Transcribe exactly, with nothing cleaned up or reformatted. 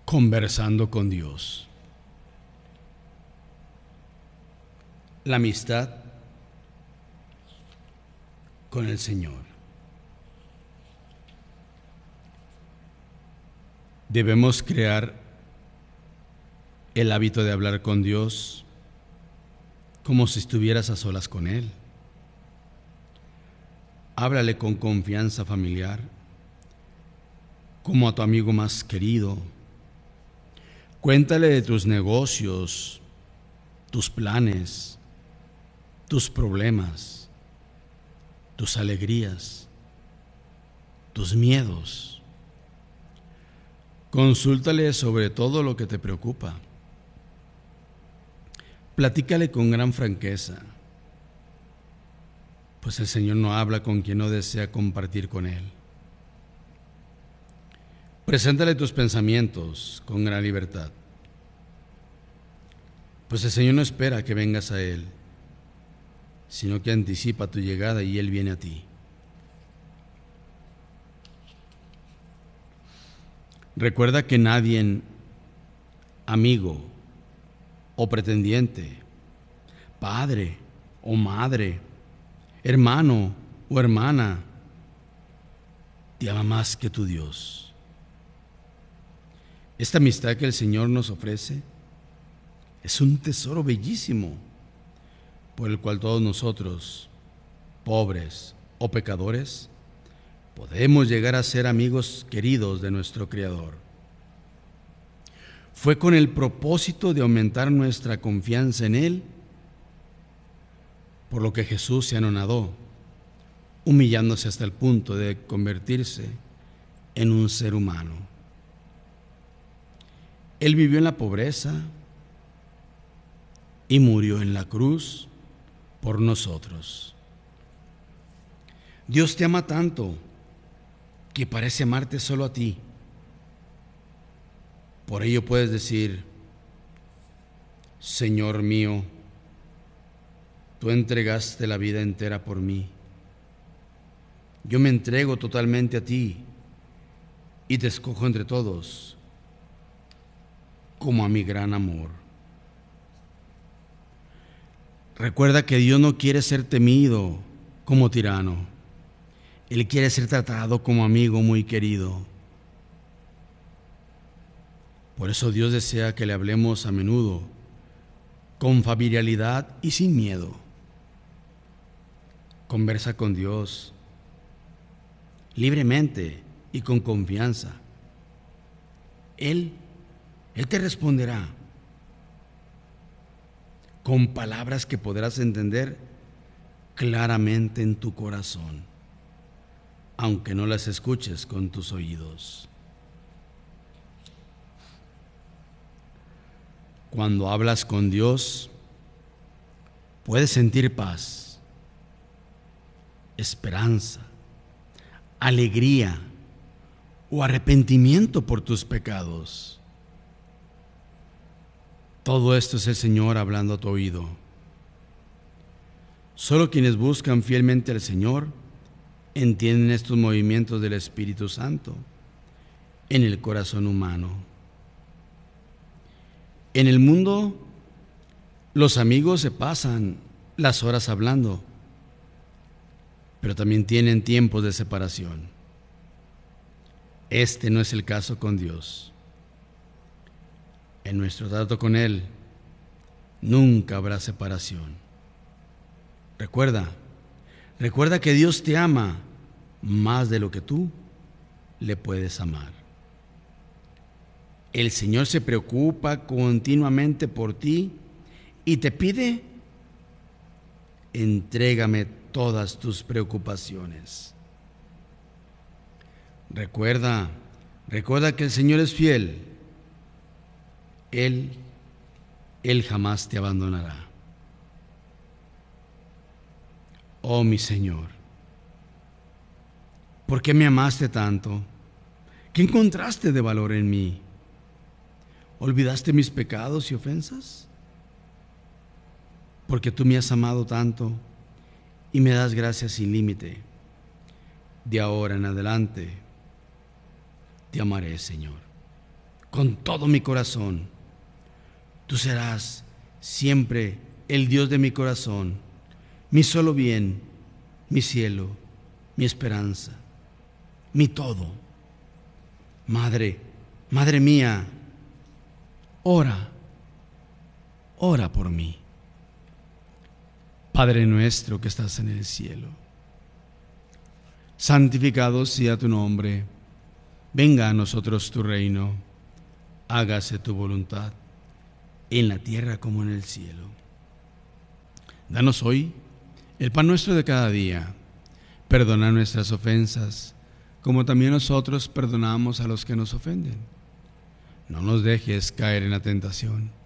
Conversando con Dios. La amistad con el Señor. Debemos crear el hábito de hablar con Dios como si estuvieras a solas con Él. Háblale con confianza familiar, como a tu amigo más querido. Cuéntale de tus negocios, tus planes, tus problemas, tus alegrías, tus miedos. Consúltale sobre todo lo que te preocupa. Platícale con gran franqueza, pues el Señor no habla con quien no desea compartir con Él. Preséntale tus pensamientos con gran libertad, pues el Señor no espera que vengas a Él, sino que anticipa tu llegada y Él viene a ti. Recuerda que nadie, amigo o pretendiente, padre o madre, hermano o hermana, te ama más que tu Dios. Esta amistad que el Señor nos ofrece es un tesoro bellísimo, por el cual todos nosotros, pobres o pecadores, podemos llegar a ser amigos queridos de nuestro Creador. Fue con el propósito de aumentar nuestra confianza en Él, por lo que Jesús se anonadó, humillándose hasta el punto de convertirse en un ser humano. Él vivió en la pobreza y murió en la cruz por nosotros. Dios te ama tanto que parece amarte solo a ti. Por ello puedes decir: Señor mío, tú entregaste la vida entera por mí. Yo me entrego totalmente a ti y te escojo entre todos como a mi gran amor. Recuerda que Dios no quiere ser temido como tirano. Él quiere ser tratado como amigo muy querido. Por eso Dios desea que le hablemos a menudo, con familiaridad y sin miedo. Conversa con Dios libremente y con confianza. Él, Él te responderá con palabras que podrás entender claramente en tu corazón, aunque no las escuches con tus oídos. Cuando hablas con Dios, puedes sentir paz, esperanza, alegría o arrepentimiento por tus pecados. Todo esto es el Señor hablando a tu oído. Solo quienes buscan fielmente al Señor entienden estos movimientos del Espíritu Santo en el corazón humano. En el mundo, los amigos se pasan las horas hablando, pero también tienen tiempos de separación. Este no es el caso con Dios. En nuestro trato con Él, nunca habrá separación. Recuerda, recuerda que Dios te ama más de lo que tú le puedes amar. El Señor se preocupa continuamente por ti y te pide: entrégame todas tus preocupaciones. Recuerda, recuerda que el Señor es fiel. Él, Él jamás te abandonará. Oh mi Señor, ¿por qué me amaste tanto? ¿Qué encontraste de valor en mí? ¿Olvidaste mis pecados y ofensas? Porque tú me has amado tanto y me das gracias sin límite. De ahora en adelante te amaré, Señor, con todo mi corazón. Tú serás siempre el Dios de mi corazón, mi solo bien, mi cielo, mi esperanza, mi todo. Madre, Madre mía, ora, ora por mí. Padre nuestro que estás en el cielo, santificado sea tu nombre, venga a nosotros tu reino, hágase tu voluntad, en la tierra como en el cielo. Danos hoy el pan nuestro de cada día, perdona nuestras ofensas, como también nosotros perdonamos a los que nos ofenden. No nos dejes caer en la tentación